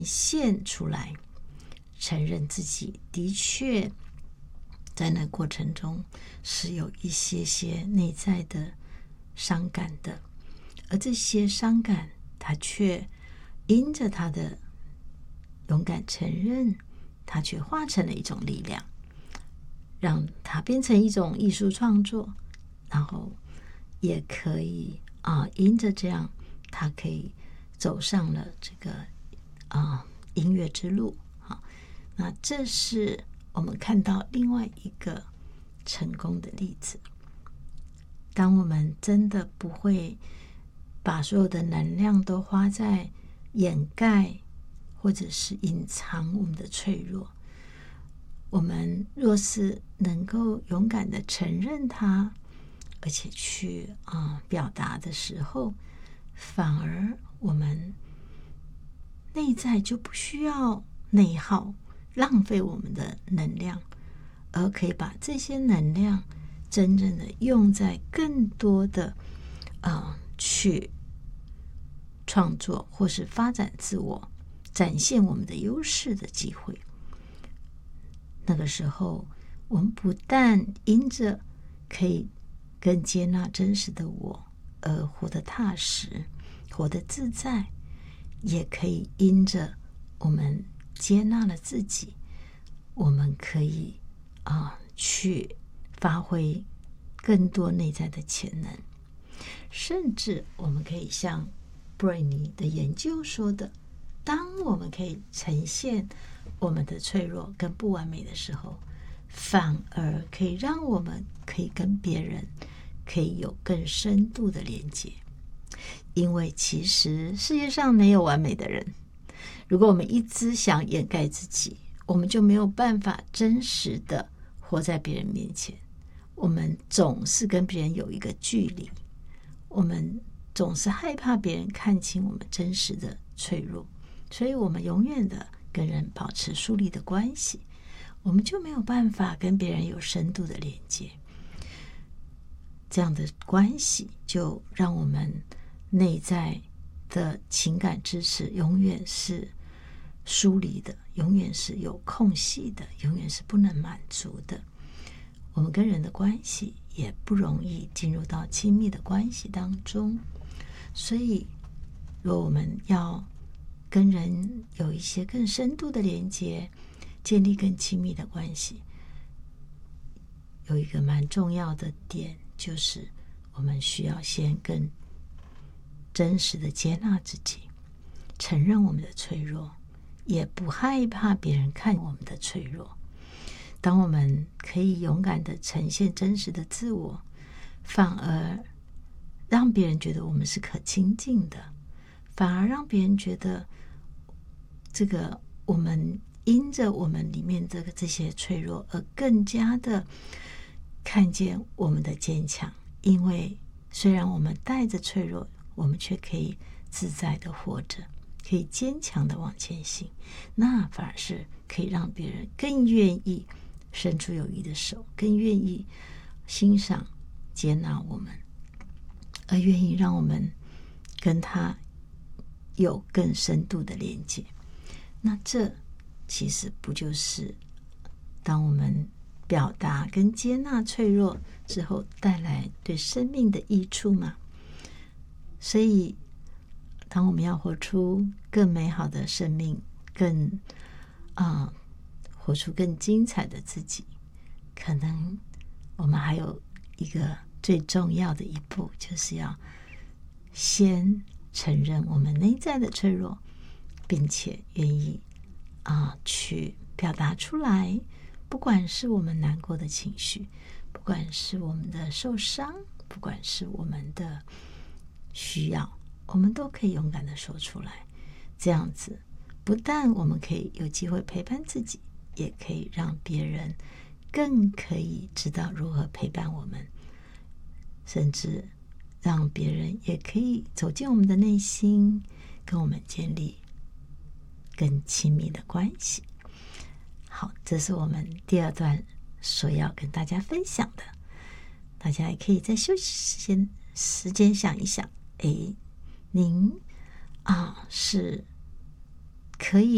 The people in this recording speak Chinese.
现出来，承认自己的确在那过程中是有一些内在的伤感的，而这些伤感他却因着他的勇敢承认，他却化成了一种力量，让它变成一种艺术创作，然后也可以因着这样，他可以走上了这个音乐之路。那这是我们看到另外一个成功的例子。当我们真的不会把所有的能量都花在掩盖或者是隐藏我们的脆弱，我们若是能够勇敢的承认它，而且去表达的时候，反而我们内在就不需要内耗浪费我们的能量，而可以把这些能量真正的用在更多的去创作或是发展自我，展现我们的优势的机会。那个时候我们不但因着可以更接纳真实的我而活得踏实，活得自在，也可以因着我们接纳了自己，我们可以去发挥更多内在的潜能，甚至我们可以像布瑞尼的研究说的，当我们可以呈现我们的脆弱跟不完美的时候，反而可以让我们可以跟别人可以有更深度的连接。因为其实世界上没有完美的人，如果我们一直想掩盖自己，我们就没有办法真实的活在别人面前。我们总是跟别人有一个距离，我们总是害怕别人看清我们真实的脆弱，所以我们永远的跟人保持疏离的关系，我们就没有办法跟别人有深度的连接。这样的关系就让我们内在的情感支持永远是疏离的，永远是有空隙的，永远是不能满足的。我们跟人的关系也不容易进入到亲密的关系当中。所以如果我们要跟人有一些更深度的连接，建立更亲密的关系，有一个蛮重要的点，就是我们需要先更真实的接纳自己，承认我们的脆弱，也不害怕别人看我们的脆弱。当我们可以勇敢的呈现真实的自我，反而让别人觉得我们是可亲近的，反而让别人觉得这个我们因着我们里面这些脆弱而更加的看见我们的坚强。因为虽然我们带着脆弱，我们却可以自在的活着，可以坚强的往前行，那反而是可以让别人更愿意伸出友谊的手，更愿意欣赏接纳我们，而愿意让我们跟他有更深度的连接。那这其实不就是当我们表达跟接纳脆弱之后带来对生命的益处吗？所以当我们要活出更美好的生命，更活出更精彩的自己，可能我们还有一个最重要的一步，就是要先承认我们内在的脆弱，并且愿意去表达出来。不管是我们难过的情绪，不管是我们的受伤，不管是我们的需要，我们都可以勇敢的说出来。这样子不但我们可以有机会陪伴自己，也可以让别人更可以知道如何陪伴我们，甚至让别人也可以走进我们的内心，跟我们建立更亲密的关系。好，这是我们第二段所要跟大家分享的。大家也可以在休息时间想一想，您是可以